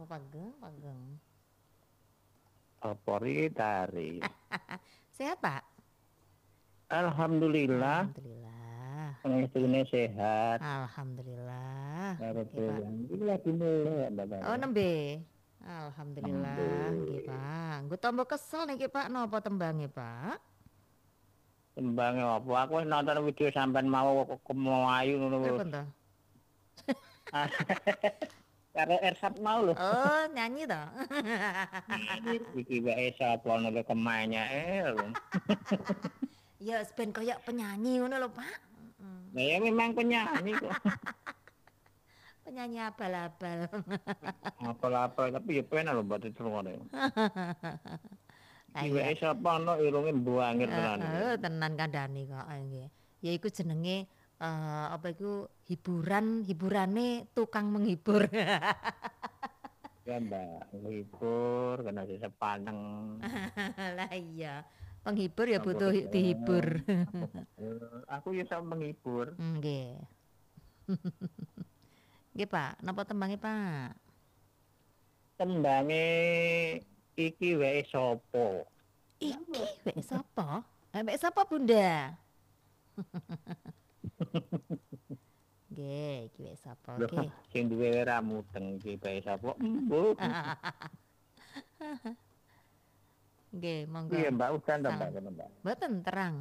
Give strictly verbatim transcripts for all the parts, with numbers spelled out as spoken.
pageng, pageng. Apa tari? Sehat, Pak? Alhamdulillah, Alhamdulillah. pengestune sehat. Alhamdulillah. Nggih, Pak. Alhamdulillah dimulai Mbak Oh, Tari. nembe. Alhamdulillah, nggih, Nembe. Pak. Nggo tambah kesel niki, Pak, napa tembange, Pak? Tembange apa? Aku wis nonton video sampean mau kemayu ngono lho. Pripun to? Karo Ersat mau lho. Oh, nyanyi to? Iki wae sapa ngono kemanya eh lho. Ya, ben koyo penyanyi ngono lho, Pak. Mm. Nah, ya memang penyanyi kok. Penyanyi abal-abal. Apa-apa tapi ya penak lho buat terus. Lah Iki iya. wae sapa ono irunge mbuangir tenan. Heeh, tenan kandhani kok nggih. Ya iku jenenge eh, apa iku hiburan, hiburane tukang menghibur. Ya Mbak, libur kena sepaneng. Lah iya. Penghibur ya Apa butuh betul? dihibur. Aku ya sama menghibur. Nggih. Nggih, Pak. Napa tembange, Pak? Tembange iki wae sapa? Iki wek sapa? Eh, wek sapa, Bunda? Nggih, iki wek sapa? Lho, Nggih. sing duwe ramudeng iki wae sapa? Embuh. Nggih, monggo. Iya Mbak, udan to Mbak, Salam. kene, Mbak. Mboten terang.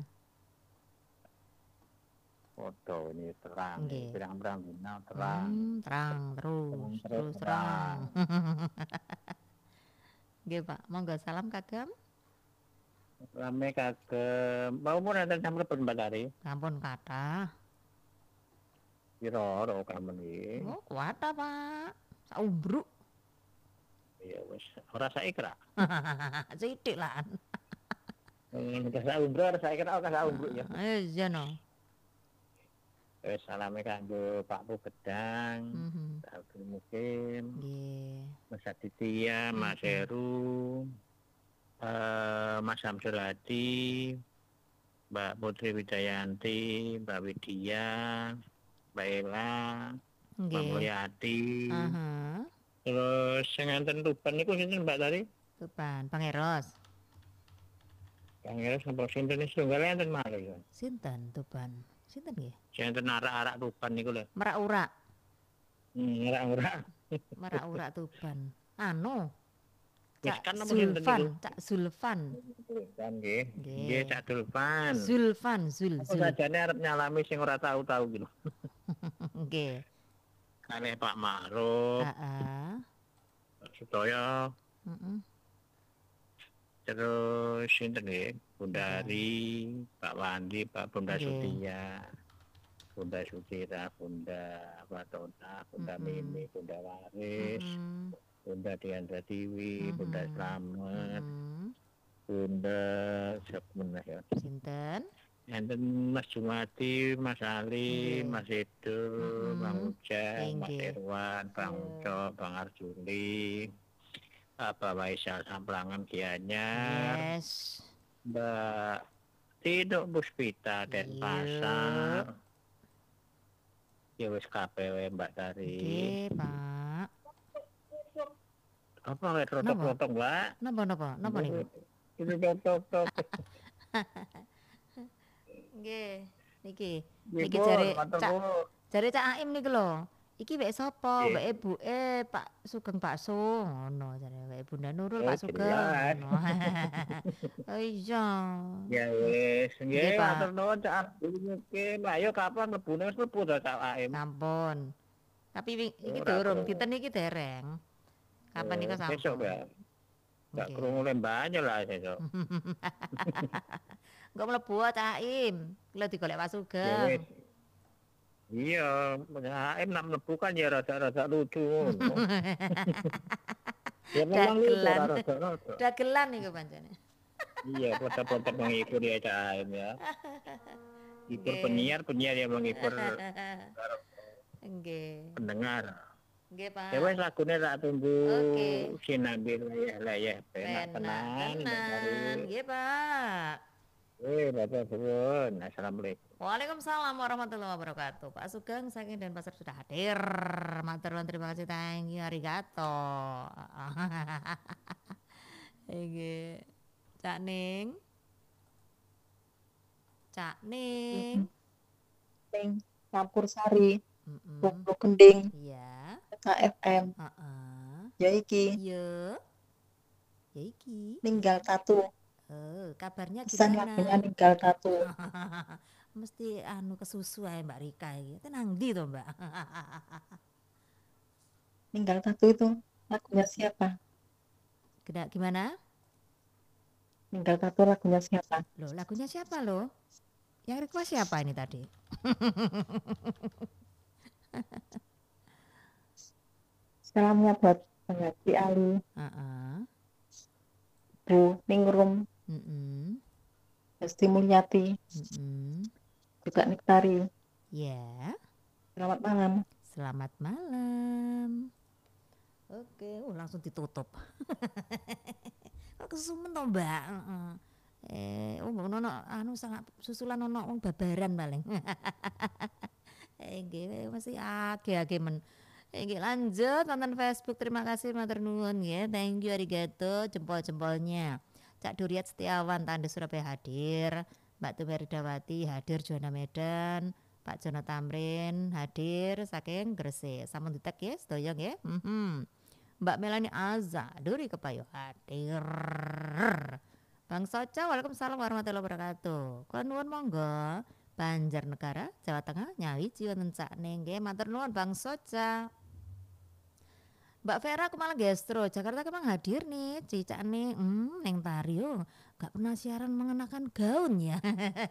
Foto ini terang, Nggih. pirang-pirang dina terang. Hmm, terang terus, Terang, terus terus terang. Nggih, Pak. Monggo salam kagem. Rame kagem. Mau pun enten jam lepet Mbak Tari. Sampun kathah. Piro ro kamen iki? Oh, kuatah, Pak. Saumbruk. Ya wis, ora saiki ra. Sithik lah. Hmm, sak umbro ora saiki ra ora sak umbro ya. Eh, iya no. Wis salame kanggo Pak Bu Gedang, Mhm. Pak Abdul Mukim, Nggih. Mas Aditya, Mas Mhm. Heru, eh, Mas Samsul Hadi, Mbak Putri Wijayanti, Mbak Widya, Mbak Ella, Mbak Nggih. Mulyadi. Aha. Terus sing enten Tuban niku sinten Mbak tadi? Tuban, Pangeros. Kang Eres napa sinten iki tunggal enten malih ya. Sinten Tuban? Sinten nggih? Sing enten arak-arak Tuban niku lho. Merak-urak. Hmm, ora-ora. Merak-urak Tuban. Anu. Wis Cak kan napa sinten Zulfan, niku? Cak Zulfan. Kan nggih. Nggih. Nggih Cak Dulfan. Zulfan, Zul, Apa Zul. sajane arep nyalami sing ora tahu-tahu gitu. Nggih. Kalih Pak Ma'ruf, Heeh. Pak Sutoyo, Heeh. terus sinten nggih? Bundari, Pak Wandi, Pak Bunda Nggih. Sutia, Bunda Sutira, Bunda Watona, Bunda Mm-mm. Mimi, Bunda Waris, Mm-mm. Bunda Diandra Dewi, Bunda Mhm. Slamet, Mm-mm. Bunda siapa meneh ya? Sinten? Enten Mas Jumati, Mas Ali, Nggih. Mas Edo, Mm-mm. Bang Ujang, Mas Nggih. Irwan, Bang Iya. Uco, Bang Arjuli, Pak Waisal Samplangan Gianyar, Yes. Mbak Tiduk Puspita Denpasar. Ya wis kabeh wae Mbak Tari. Nggih, Pak. Apa kayak rotok-rotok, Mbak? Napa napa? Napa niku? Itu rotok-rotok. Nggih. Niki. Nggih, Niki Pun, jare matur Cak nuwun. jare Cak Aim niku lho. Iki wek sapa? Nggih. Wek ibuke Pak Sugeng Bakso ngono jare wek Bunda Nurul Oh, Pak Sugeng jelas. ngono. Oh iya. Ya wis, Nggih, nggih Pak. matur nuwun Cak Abdul Mukim. Ayo kapan mlebune wis mlebu to Cak Aim. Sampun. Tapi wi- iki Ora, durung, Bro. dinten iki dereng. Kapan niku Eh, Besok sampun? ya. Tak Nggih. krungu lembahnya lah besok. Engko mlebu Cak Aim. Lha digolek Pak Ya Sugeng. wis. Iya, Cak Aim nak mlebu kan ya rada-rada lucu ngono. Ya memang lucu Dagelan. rada-rada. Dagelan niku pancene. Iya, foto-foto menghibur ya Cak Aim ya. Hibur Nggih. penyiar, penyiar yang menghibur Nggih. pendengar. Nggih, Pak. Ya wis lagune tak tunggu Oke. sinabil layah-layah penak Penak tenan. tenan. Nggih, Pak. Eh, baca turun. Assalamualaikum. Waalaikumsalam warahmatullahi wabarakatuh. Pak Sugeng saking Denpasar sudah hadir. Matur nuwun, terima kasih, thank you, arigato. Iki Cak Ning, Cak Ning. Ning Campur Sari, Mm-mm. Pulau Kending, Iya. K F M, Heeh. ya iki, Iya. Ya iki. ninggal tatu, Oh, kabarnya pesan lagunya gimana? ninggal tatu, Mesti anu kesusu ae Mbak Rika iki. Tenang ndi to, Mbak? ninggal tatu itu lagunya siapa? Geda- Gimana? Ninggal tatu lagunya siapa? Loh, lagunya siapa loh? Yang request siapa ini tadi? Salamnya buat Bang Haji Ali, Heeh. Bu Ningrum, Mm-mm. Hesti Mulyati, Mm-mm. juga Niktari. Ya, Selamat malam. selamat malam. Oke, oh, langsung ditutup. Kok kesumen toh, Mbak? Heeh. Eh, oh, nono anu sangat susulan nono wong babaran paling. Eh, nggih masih age-age men. Eh, nggih lanjut nonton Facebook. Terima kasih matur nuwun nggih. Thank you, arigato, jempol-jempolnya. Cak Duriat Setiawan Tanda Surabaya hadir. Mbak Tumeridawati hadir, Juana Medan. Pak Jono Tamrin hadir saking Gresik. Sampun ditek ya sedaya nggih. Mhm. Mbak Melani Azza Duri Kepayo hadir. Bang Soca, waalaikumsalam warahmatullahi wabarakatuh. Kula nuwun monggo. Banjarnegara, Jawa Tengah, Nyawi, wonten Cak Ning nggih. Matur nuwun Bang Soca. Mbak Vera Kemala Gestro, Jakarta kemang hadir nih, Cicak nih, hmm, Neng Tario, gak pernah siaran mengenakan gaun ya.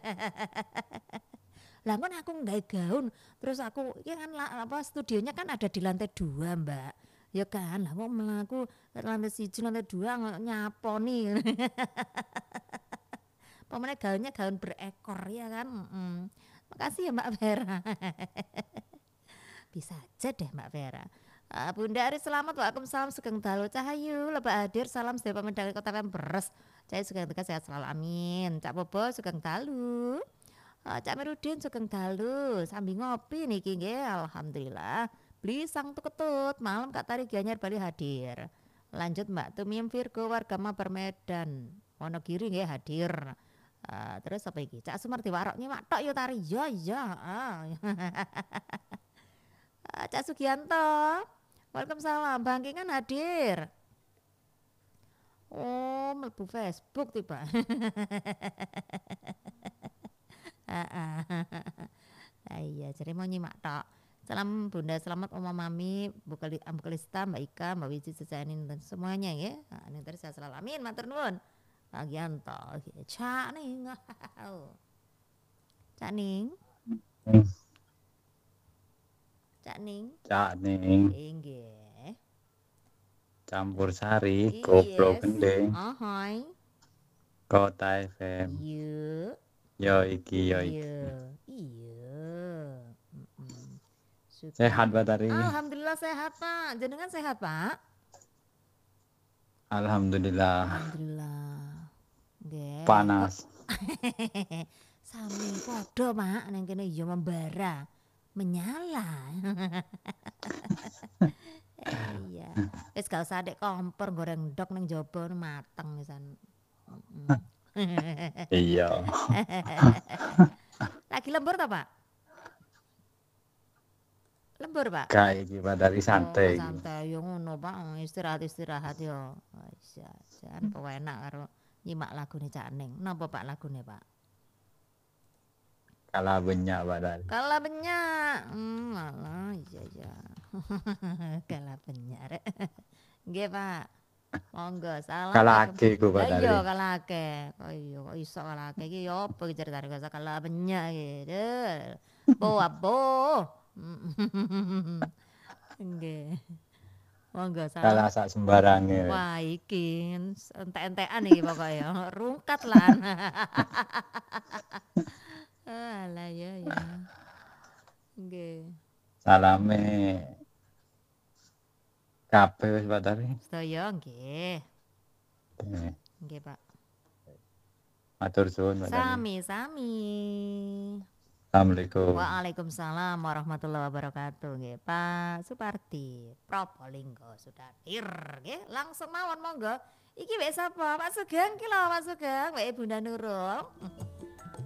Lah kan aku nggak gaun, terus aku ya kan la- apa studionya kan ada di lantai dua Mbak, ya kan, lah kok melaku lantai siji lantai dua ng- nyapo nih. Pokoknya gaunnya gaun berekor ya kan. Mm-mm. Makasih ya Mbak Vera. Bisa aja deh Mbak Vera. Ah, Bunda Ari selamat, waalaikumsalam, sugeng dalu cahayu lebak hadir, salam sedaya pemendali kota Pemberes. Cai sugeng tegas sehat selalu amin. Cak Bobo sugeng dalu. Ah, Cak Merudin sugeng dalu, sambil ngopi niki nggih, alhamdulillah. Beli sang tuketut, malam Kak Tari Gianyar Bali hadir. Lanjut Mbak Tumim Virgo warga Mabar Medan, Wonogiri nggih hadir. Ah, terus apa iki? Cak Sumarti waroknya mak tok yo Tari. Ya ya. Ah. Ah, Cak Sugianto. Waalaikumsalam, Bangkingan hadir. Oh, mlebu Facebook tiba. Ah, iya, jadi mau nyimak tok. Salam Bunda, selamat Oma Mami, Bu Kali- Bu Kalista, Mbak Ika, Mbak Wiji, Cecainin dan semuanya ya. Nah, ini terus saya selalu amin, matur nuwun. Pak Gianto, Cak Ning. Cak Ning, Cak Ning. Cak Ning Inggih. Campur Sari, Yes. Koplo Gending, Ahoy. Kota F M. Iya. Yo iki yo iki. Iya. Iya. Mm-mm. Syukur. Sehat Pak Tari. Alhamdulillah sehat Pak. Jenengan sehat Pak? Alhamdulillah. Alhamdulillah. Nggih. Panas. Sami padha Pak, ning kene ya membara. Menyala. Eh, iya. Wis gak usah dek kompor goreng ndok ning jaba mateng wisan. Mm-mm. Iya. Lagi lembur ta, Pak? Lembur, Pak? Kayak iki Pak Tari santai. Oh, santai yo ngono, Pak. Istirahat-istirahat yo. Wis ya, jan penak karo nyimak lagune Cak Ning. Napa Pak lagune, Pak? Kalah banyak Pak Tari. Kalah benyak. Hmm, alah iya ya. Kalah benyak rek. Nggih, Pak. Monggo salam. Kalahake ku Pak Tari. Iya, kalahake. Kok iya kok iso kalahake iki yo apa iki ceritane kok kalah benyak iki. Bo abo. Nggih. Monggo salam. Kalah sak sembarange. Wah, iki entek-entekan iki pokoke rungkat lan. Alah ya ya. Nggih. Salame kabeh wis Pak Tari. Sedaya nggih. Eh, Nggih, Pak. Matur suwun Pak Dani. Sami-sami. Assalamualaikum. Waalaikumsalam warahmatullahi wabarakatuh. Nggih, Pak Supardi, Probolinggo sudah tir, nggih. Langsung mawon monggo. Iki wek sapa? Pak Sugeng ki lho, Pak Sugeng, wek Bunda Nurul.